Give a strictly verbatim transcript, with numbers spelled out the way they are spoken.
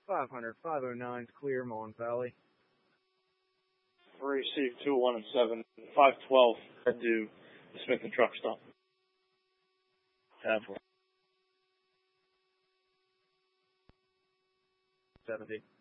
five hundred, five oh nine's clear, Mon Valley. Receive two one and seven. five twelve, head to the Smith and Truck stop. Halfway. seventy.